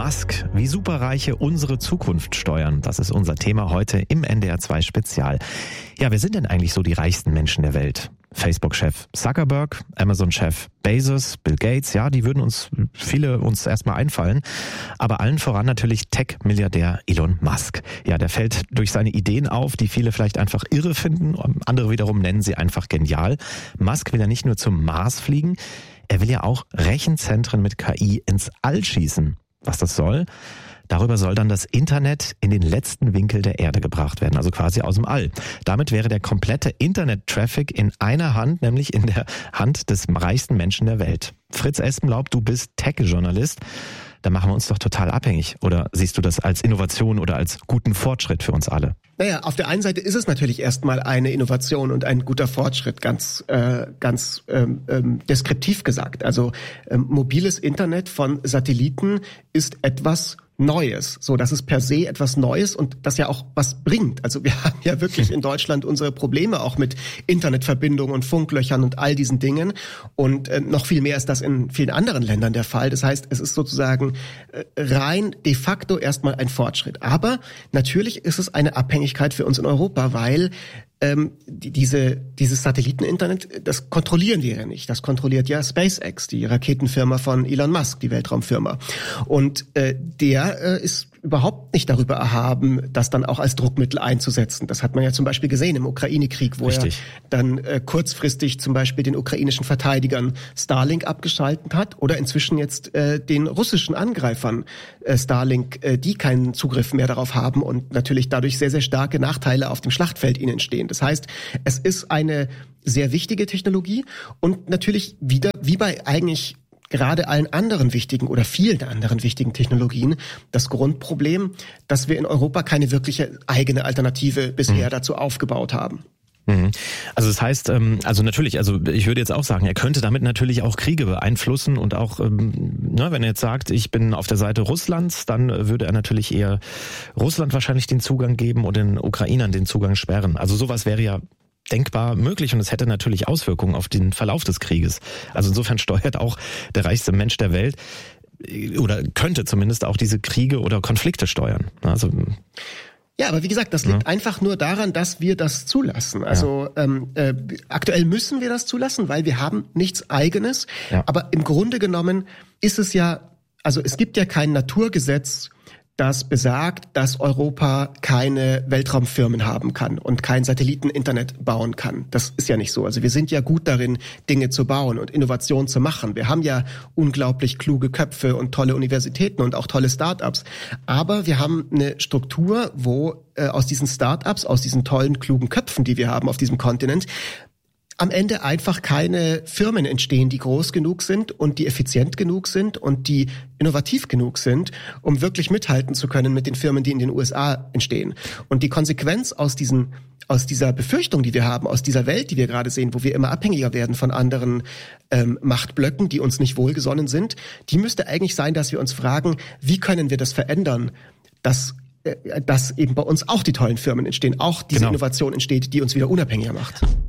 Musk, wie Superreiche unsere Zukunft steuern. Das ist unser Thema heute im NDR 2 Spezial. Ja, wer sind denn eigentlich so die reichsten Menschen der Welt? Facebook-Chef Zuckerberg, Amazon-Chef Bezos, Bill Gates, ja, die würden viele erstmal einfallen. Aber allen voran natürlich Tech-Milliardär Elon Musk. Ja, der fällt durch seine Ideen auf, die viele vielleicht einfach irre finden. Andere wiederum nennen sie einfach genial. Musk will ja nicht nur zum Mars fliegen, er will ja auch Rechenzentren mit KI ins All schießen. Was das soll? Darüber soll dann das Internet in den letzten Winkel der Erde gebracht werden, also quasi aus dem All. Damit wäre der komplette Internet-Traffic in einer Hand, nämlich in der Hand des reichsten Menschen der Welt. Fritz Espenlaub, du bist Tech-Journalist. Da machen wir uns doch total abhängig. Oder siehst du das als Innovation oder als guten Fortschritt für uns alle? Naja, auf der einen Seite ist es natürlich erstmal eine Innovation und ein guter Fortschritt, ganz deskriptiv gesagt. Also mobiles Internet von Satelliten ist etwas Neues. So, das ist per se etwas Neues und das ja auch was bringt. Also wir haben ja wirklich in Deutschland unsere Probleme auch mit Internetverbindungen und Funklöchern und all diesen Dingen. Und noch viel mehr ist das in vielen anderen Ländern der Fall. Das heißt, es ist sozusagen rein de facto erstmal ein Fortschritt. Aber natürlich ist es eine Abhängigkeit für uns in Europa, weil dieses Satelliteninternet, das kontrollieren wir ja nicht. Das kontrolliert ja SpaceX, die Raketenfirma von Elon Musk, die Weltraumfirma. Und der ist überhaupt nicht darüber erhaben, das dann auch als Druckmittel einzusetzen. Das hat man ja zum Beispiel gesehen im Ukraine-Krieg, wo er dann kurzfristig zum Beispiel den ukrainischen Verteidigern Starlink abgeschaltet hat oder inzwischen jetzt den russischen Angreifern Starlink, die keinen Zugriff mehr darauf haben und natürlich dadurch sehr, sehr starke Nachteile auf dem Schlachtfeld ihnen entstehen. Das heißt, es ist eine sehr wichtige Technologie und natürlich wieder, wie bei eigentlich gerade allen anderen wichtigen oder vielen anderen wichtigen Technologien, das Grundproblem, dass wir in Europa keine wirkliche eigene Alternative bisher dazu aufgebaut haben. Also das heißt, ich würde jetzt auch sagen, er könnte damit natürlich auch Kriege beeinflussen und auch, wenn er jetzt sagt, ich bin auf der Seite Russlands, dann würde er natürlich eher Russland wahrscheinlich den Zugang geben und den Ukrainern den Zugang sperren. Also sowas wäre ja denkbar möglich und es hätte natürlich Auswirkungen auf den Verlauf des Krieges. Also insofern steuert auch der reichste Mensch der Welt oder könnte zumindest auch diese Kriege oder Konflikte steuern. Also ja, aber wie gesagt, das liegt einfach nur daran, dass wir das zulassen. Also aktuell müssen wir das zulassen, weil wir haben nichts Eigenes. Ja. Aber im Grunde genommen ist es ja, also es gibt ja kein Naturgesetz, das besagt, dass Europa keine Weltraumfirmen haben kann und kein Satelliteninternet bauen kann. Das ist ja nicht so. Also wir sind ja gut darin, Dinge zu bauen und Innovationen zu machen. Wir haben ja unglaublich kluge Köpfe und tolle Universitäten und auch tolle Start-ups. Aber wir haben eine Struktur, wo aus diesen Start-ups, aus diesen tollen, klugen Köpfen, die wir haben auf diesem Kontinent, am Ende einfach keine Firmen entstehen, die groß genug sind und die effizient genug sind und die innovativ genug sind, um wirklich mithalten zu können mit den Firmen, die in den USA entstehen. Und die Konsequenz aus dieser Befürchtung, die wir haben, aus dieser Welt, die wir gerade sehen, wo wir immer abhängiger werden von anderen Machtblöcken, die uns nicht wohlgesonnen sind, die müsste eigentlich sein, dass wir uns fragen, wie können wir das verändern, dass eben bei uns auch die tollen Firmen entstehen, auch diese Innovation entsteht, die uns wieder unabhängiger macht.